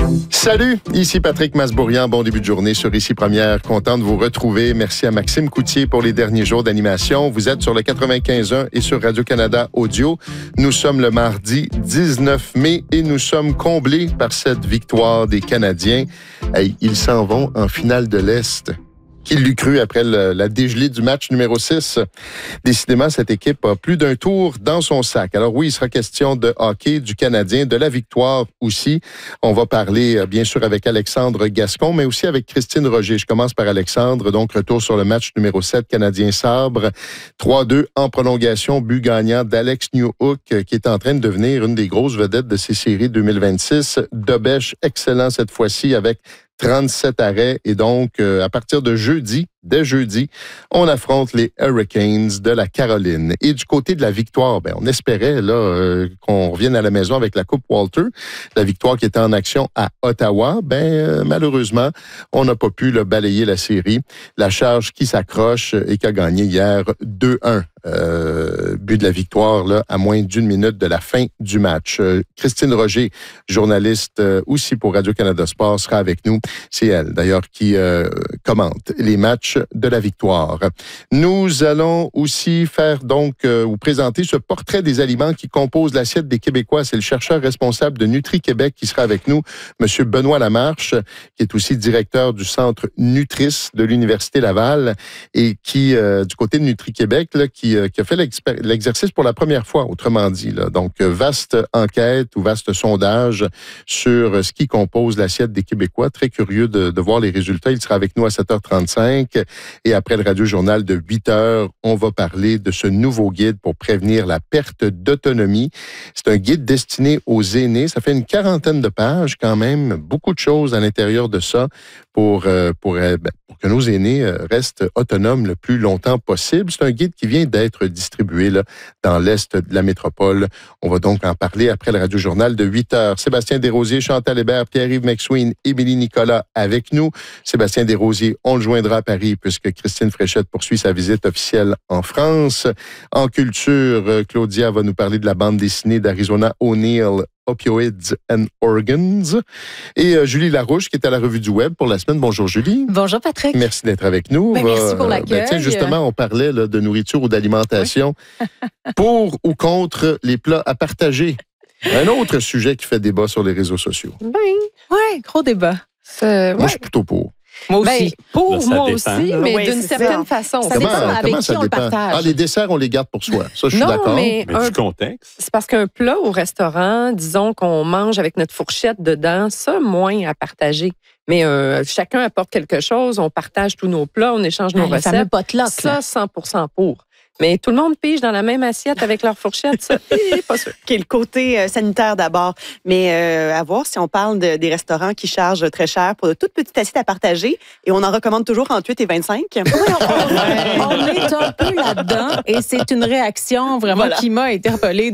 Salut, ici Patrick Masbourian. Bon début de journée sur Ici Première. Content de vous retrouver. Merci à Maxime Coutier pour les derniers jours d'animation. Vous êtes sur le 95.1 et sur Radio-Canada Audio. Nous sommes le mardi 19 mai et nous sommes comblés par cette victoire des Canadiens. Hey, ils s'en vont en finale de l'Est. Qui l'eût cru après la dégelée du match numéro 6? Décidément, cette équipe a plus d'un tour dans son sac. Alors oui, il sera question de hockey, du Canadien, de la victoire aussi. On va parler, bien sûr, avec Alexandre Gascon, mais aussi avec Christine Roger. Je commence par Alexandre. Donc, retour sur le match numéro 7, Canadien-Sabre. 3-2 en prolongation, but gagnant d'Alex Newhook, qui est en train de devenir une des grosses vedettes de ces séries 2026. Dobèche, excellent cette fois-ci avec 37 arrêts. Et donc, à partir de dès jeudi, on affronte les Hurricanes de la Caroline. Et du côté de la victoire, on espérait qu'on revienne à la maison avec la Coupe Walter. La victoire qui était en action à Ottawa, malheureusement, on n'a pas pu balayer la série. La charge qui s'accroche et qui a gagné hier 2-1. But de la victoire à moins d'une minute de la fin du match. Christine Roger, journaliste aussi pour Radio-Canada Sport, sera avec nous. C'est elle, d'ailleurs, qui commente les matchs de la victoire. Nous allons aussi faire vous présenter ce portrait des aliments qui composent l'assiette des Québécois. C'est le chercheur responsable de Nutri-Québec qui sera avec nous, M. Benoît Lamarche, qui est aussi directeur du Centre Nutris de l'Université Laval et qui, du côté de Nutri-Québec, qui a fait l'exercice pour la première fois, autrement dit. Donc, vaste enquête ou vaste sondage sur ce qui compose l'assiette des Québécois. Très curieux de voir les résultats. Il sera avec nous à 7h35. Et après le radio-journal de 8h, on va parler de ce nouveau guide pour prévenir la perte d'autonomie. C'est un guide destiné aux aînés. Ça fait une 40aine de pages quand même. Beaucoup de choses à l'intérieur de ça pour que nos aînés restent autonomes le plus longtemps possible. C'est un guide qui vient d'être distribué dans l'Est de la métropole. On va donc en parler après le radio-journal de 8h. Sébastien Desrosiers, Chantal Hébert, Pierre-Yves McSween, Émilie Nicolas avec nous. Sébastien Desrosiers, on le joindra à Paris puisque Christine Fréchette poursuit sa visite officielle en France. En culture, Claudia va nous parler de la bande dessinée d'Arizona O'Neill, Opioids and Organs. Et Julie Larouche, qui est à la Revue du Web pour la semaine. Bonjour, Julie. Bonjour, Patrick. Merci d'être avec nous. Merci pour l'accueil. Justement, on parlait de nourriture ou d'alimentation. Oui. Pour ou contre les plats à partager? Un autre sujet qui fait débat sur les réseaux sociaux. Oui, gros débat. Moi, je suis plutôt pour. Moi aussi. Moi aussi, mais d'une certaine façon. Ça dépend avec qui on le partage. Les desserts, on les garde pour soi. Ça, je suis d'accord. Mais du contexte. C'est parce qu'un plat au restaurant, disons qu'on mange avec notre fourchette dedans, ça, moins à partager. Mais chacun apporte quelque chose, on partage tous nos plats, on échange nos recettes. Fameux potluck, ça, 100% pour. Mais tout le monde pige dans la même assiette avec leur fourchette, ça, pas sûr. OK, le côté sanitaire d'abord. Mais à voir si on parle des restaurants qui chargent très cher pour de toutes petites assiettes à partager et on en recommande toujours entre 8 et 25. On est un peu là-dedans et c'est une réaction vraiment qui m'a interpellée.